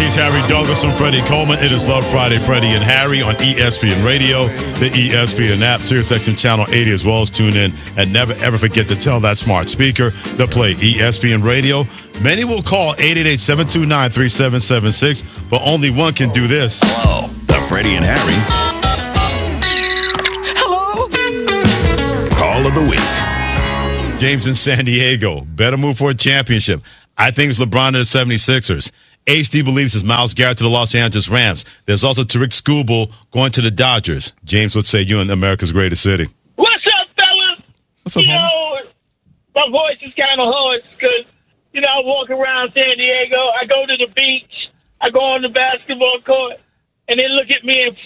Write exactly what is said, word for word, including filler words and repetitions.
He's Harry Douglas and Freddie Coleman. It is Love Friday, Freddie and Harry on E S P N Radio, the E S P N app, SiriusXM Channel eighty, as well as tune in. And never, ever forget to tell that smart speaker to play E S P N Radio. Many will call eight eight eight, seven two nine, three seven seven six, but only one can do this. Hello. The Freddie and Harry Hello. Call of the Week. James in San Diego. Better move for a championship. I think it's LeBron to the seventy-sixers. H D believes it's Myles Garrett to the Los Angeles Rams. There's also Tariq Skubal going to the Dodgers. James would say you in America's greatest city. What's up, fellas? What's up, you homie? know, my voice is kind of hoarse because, you know, I walk around San Diego. I go to the beach. I go on the basketball court. And they look at me and